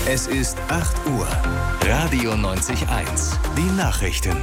Es ist 8 Uhr. Radio 90.1. Die Nachrichten.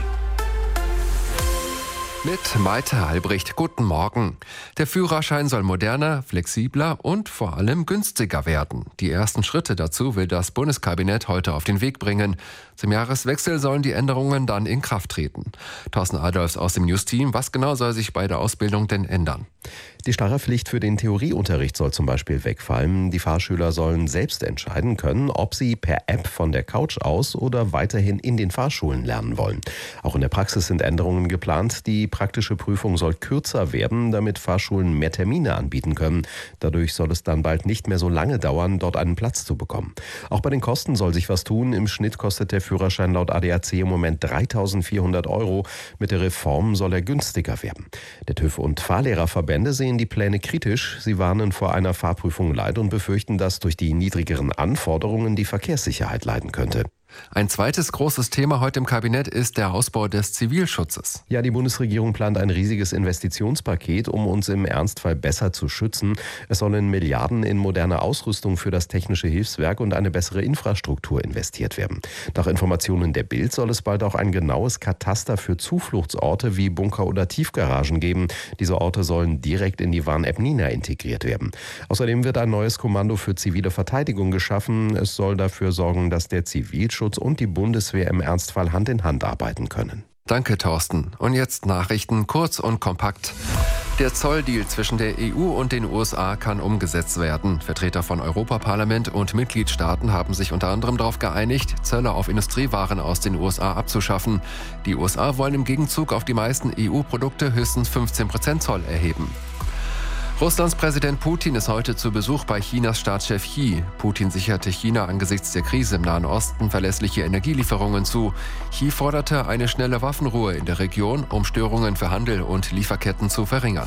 Mit Maite Albrecht, guten Morgen. Der Führerschein soll moderner, flexibler und vor allem günstiger werden. Die ersten Schritte dazu will das Bundeskabinett heute auf den Weg bringen. Zum Jahreswechsel sollen die Änderungen dann in Kraft treten. Thorsten Adolfs aus dem News-Team. Was genau soll sich bei der Ausbildung denn ändern? Die starre Pflicht für den Theorieunterricht soll zum Beispiel wegfallen. Die Fahrschüler sollen selbst entscheiden können, ob sie per App von der Couch aus oder weiterhin in den Fahrschulen lernen wollen. Auch in der Praxis sind Änderungen geplant. Die praktische Prüfung soll kürzer werden, damit Fahrschulen mehr Termine anbieten können. Dadurch soll es dann bald nicht mehr so lange dauern, dort einen Platz zu bekommen. Auch bei den Kosten soll sich was tun. Im Schnitt kostet der Führerschein laut ADAC im Moment 3.400 €. Mit der Reform soll er günstiger werden. Der TÜV und Fahrlehrerverbände sehen die Pläne kritisch. Sie warnen vor einer Fahrprüfung Leid und befürchten, dass durch die niedrigeren Anforderungen die Verkehrssicherheit leiden könnte. Ein zweites großes Thema heute im Kabinett ist der Ausbau des Zivilschutzes. Ja, die Bundesregierung plant ein riesiges Investitionspaket, um uns im Ernstfall besser zu schützen. Es sollen Milliarden in moderne Ausrüstung für das Technische Hilfswerk und eine bessere Infrastruktur investiert werden. Nach Informationen der Bild soll es bald auch ein genaues Kataster für Zufluchtsorte wie Bunker oder Tiefgaragen geben. Diese Orte sollen direkt in die Warn-App Nina integriert werden. Außerdem wird ein neues Kommando für zivile Verteidigung geschaffen. Es soll dafür sorgen, dass der Zivilschutz und die Bundeswehr im Ernstfall Hand in Hand arbeiten können. Danke, Thorsten. Und jetzt Nachrichten kurz und kompakt. Der Zolldeal zwischen der EU und den USA kann umgesetzt werden. Vertreter von Europaparlament und Mitgliedstaaten haben sich unter anderem darauf geeinigt, Zölle auf Industriewaren aus den USA abzuschaffen. Die USA wollen im Gegenzug auf die meisten EU-Produkte höchstens 15% Zoll erheben. Russlands Präsident Putin ist heute zu Besuch bei Chinas Staatschef Xi. Putin sicherte China angesichts der Krise im Nahen Osten verlässliche Energielieferungen zu. Xi forderte eine schnelle Waffenruhe in der Region, um Störungen für Handel und Lieferketten zu verringern.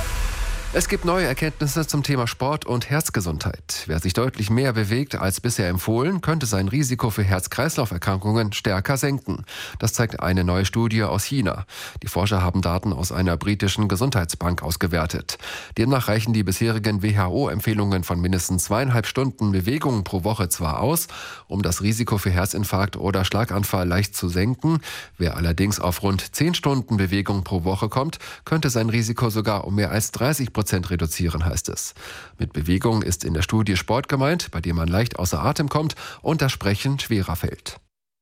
Es gibt neue Erkenntnisse zum Thema Sport und Herzgesundheit. Wer sich deutlich mehr bewegt als bisher empfohlen, könnte sein Risiko für Herz-Kreislauf-Erkrankungen stärker senken. Das zeigt eine neue Studie aus China. Die Forscher haben Daten aus einer britischen Gesundheitsbank ausgewertet. Demnach reichen die bisherigen WHO-Empfehlungen von mindestens 2,5 Stunden Bewegung pro Woche zwar aus, um das Risiko für Herzinfarkt oder Schlaganfall leicht zu senken. Wer allerdings auf rund 10 Stunden Bewegung pro Woche kommt, könnte sein Risiko sogar um mehr als 30% reduzieren, heißt es. Mit Bewegung ist in der Studie Sport gemeint, bei dem man leicht außer Atem kommt und das Sprechen schwerer fällt.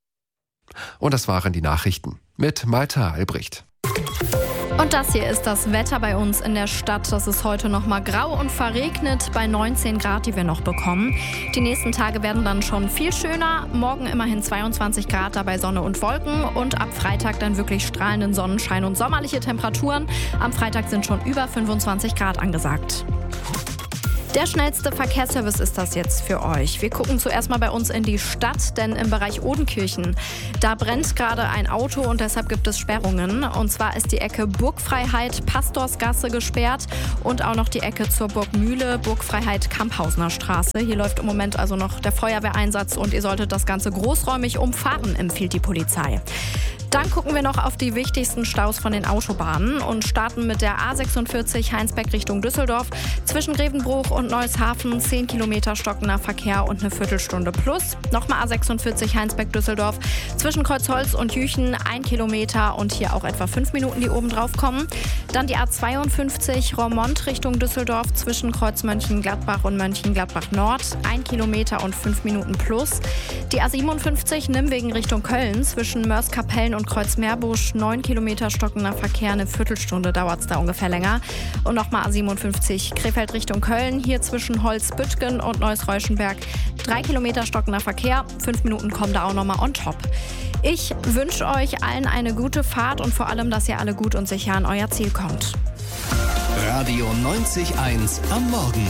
Und das waren die Nachrichten mit Maite Albrecht. Und das hier ist das Wetter bei uns in der Stadt. Das ist heute noch mal grau und verregnet bei 19 Grad, die wir noch bekommen. Die nächsten Tage werden dann schon viel schöner. Morgen immerhin 22 Grad, dabei Sonne und Wolken. Und ab Freitag dann wirklich strahlenden Sonnenschein und sommerliche Temperaturen. Am Freitag sind schon über 25 Grad angesagt. Der schnellste Verkehrsservice ist das jetzt für euch. Wir gucken zuerst mal bei uns in die Stadt, denn im Bereich Odenkirchen, da brennt gerade ein Auto und deshalb gibt es Sperrungen. Und zwar ist die Ecke Burgfreiheit, Pastorsgasse gesperrt und auch noch die Ecke zur Burgmühle, Burgfreiheit, Kamphausener Straße. Hier läuft im Moment also noch der Feuerwehreinsatz und ihr solltet das Ganze großräumig umfahren, empfiehlt die Polizei. Dann gucken wir noch auf die wichtigsten Staus von den Autobahnen und starten mit der A46 Heinsberg Richtung Düsseldorf. Zwischen Grevenbruch und Neushafen 10 Kilometer stockender Verkehr und eine Viertelstunde plus. Nochmal A46 Heinsberg-Düsseldorf. Zwischen Kreuzholz und Jüchen 1 Kilometer und hier auch etwa 5 Minuten, die oben drauf kommen. Dann die A52 Roermond Richtung Düsseldorf. Zwischen Kreuz Mönchengladbach und Mönchengladbach Nord 1 Kilometer und 5 Minuten plus. Die A57 Nimwegen Richtung Köln. Zwischen Mörs-Kapellen und Kreuz-Meerbusch 9 Kilometer stockender Verkehr, eine Viertelstunde dauert es da ungefähr länger. Und nochmal A57 Krefeld Richtung Köln, hier zwischen Holzbüttgen und Neuss-Reuschenberg 3 Kilometer stockender Verkehr, 5 Minuten kommen da auch nochmal on top. Ich wünsche euch allen eine gute Fahrt und vor allem, dass ihr alle gut und sicher an euer Ziel kommt. Radio 90.1 am Morgen.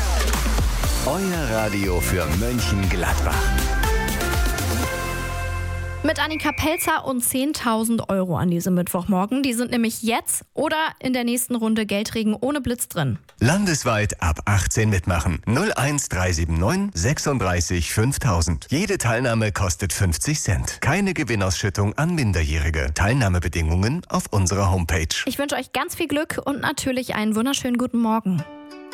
Euer Radio für Mönchengladbach. Mit Annika Pelzer und 10.000 € an diesem Mittwochmorgen. Die sind nämlich jetzt oder in der nächsten Runde Geldregen ohne Blitz drin. Landesweit ab 18 mitmachen. 01379 36 5000. Jede Teilnahme kostet 50 Cent. Keine Gewinnausschüttung an Minderjährige. Teilnahmebedingungen auf unserer Homepage. Ich wünsche euch ganz viel Glück und natürlich einen wunderschönen guten Morgen.